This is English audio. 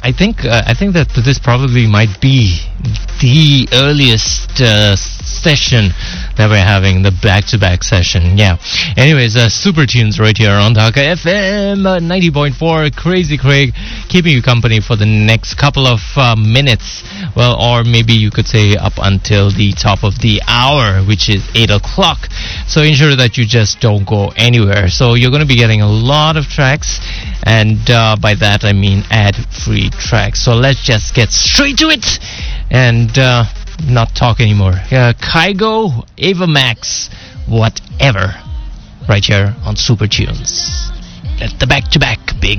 I think that this probably might be the earliest session that we're having, the back-to-back session. Yeah. Anyways, Super Tunes right here on Dhaka FM 90.4. Crazy Craig keeping you company for the next couple of minutes. Well, or maybe you could say up until the top of the hour, which is 8 o'clock. So ensure that you just don't go anywhere. So you're going to be getting a lot of tracks, and by that I mean ad-free tracks. So let's just get straight to it and not talk anymore. Kygo, Ava Max, whatever, right here on Super Tunes. Let the back-to-back begin.